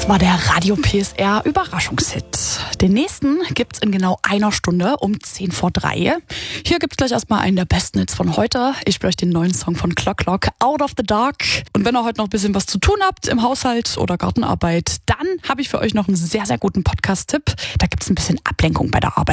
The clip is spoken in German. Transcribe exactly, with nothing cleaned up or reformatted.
Das war der Radio P S R Überraschungshit. Den nächsten gibt's in genau einer Stunde um zehn vor drei. Hier gibt's gleich erstmal einen der besten Hits von heute. Ich spiele euch den neuen Song von Clock Clock, Out of the Dark. Und wenn ihr heute noch ein bisschen was zu tun habt im Haushalt oder Gartenarbeit, dann habe ich für euch noch einen sehr, sehr guten Podcast-Tipp. Da gibt's ein bisschen Ablenkung bei der Arbeit.